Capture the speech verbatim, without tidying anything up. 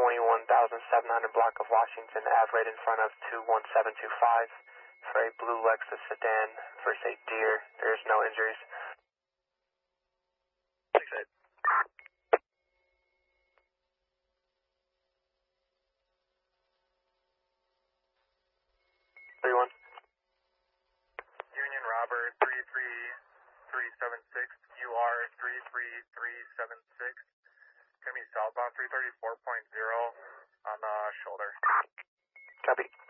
twenty-one thousand seven hundred block of Washington Ave right in front of two one seven two five for a blue Lexus sedan versus a Deer. There's no injuries. six eight. three one. Union Robert three three three seven six, U R three three three seven six. Going to be southbound three thirty-four point zero on the shoulder. Copy.